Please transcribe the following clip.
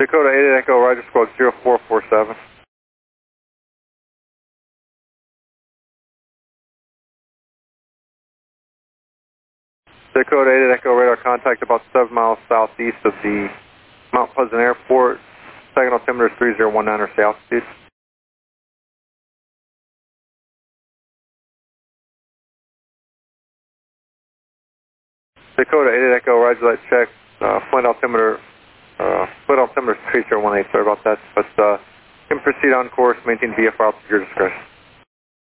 Dakota 8 Echo, Roger, squawk 0447. Dakota 8 Echo, radar contact about 7 miles southeast of the Mount Pleasant Airport. Second altimeter is 3019, or say altitude. Dakota 8 Echo, Roger, that check. Flight altimeter is 3018, sorry about that. But you can proceed on course, maintain VFR to your discretion.